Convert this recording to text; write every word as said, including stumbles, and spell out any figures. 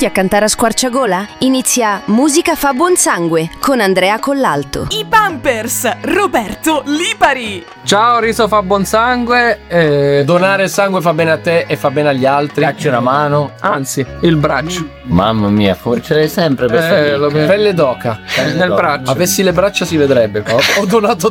pronti a cantare a squarciagola? Inizia Musica fa buon sangue con Andrea Collalto. I Pampers, Roberto Lipari. Ciao, riso fa buon sangue. Eh, Donare sangue fa bene a te e fa bene agli altri. Dacci una mano. Anzi, il braccio. Mamma mia, forcerei sempre per Eh, lo eh, vedo. Pelle d'oca. Nel braccio. Avessi le braccia si vedrebbe. Ho, ho donato